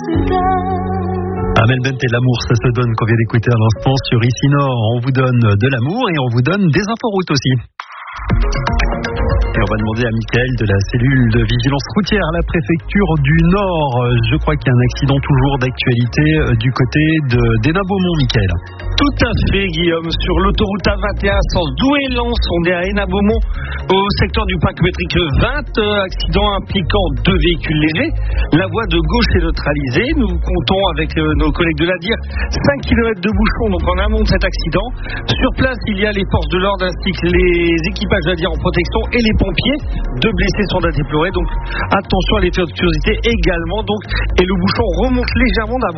Amel Bent et l'amour, ça se donne qu'on vient d'écouter à l'instant sur Ici Nord. On vous donne de l'amour et on vous donne des inforoutes aussi. Et on va demander à Mickaël de la cellule de vigilance routière à la préfecture du Nord. Je crois qu'il y a un accident toujours d'actualité du côté d'Hénin-Beaumont, Mickaël. Tout à fait, Guillaume. Sur l'autoroute A21, sens Douai-Lens, on est à Hénin-Beaumont, au secteur du parc métrique 20. Accident impliquant 2 véhicules légers. La voie de gauche est neutralisée. Nous comptons avec nos collègues de la DIR 5 km de bouchon, donc en amont de cet accident. Sur place, il y a les forces de l'ordre ainsi que les équipages de la DIR en protection et les pompiers. 2 blessés sont à déplorer, donc attention à l'effet d'obscurité également. Donc, et le bouchon remonte légèrement d'avant.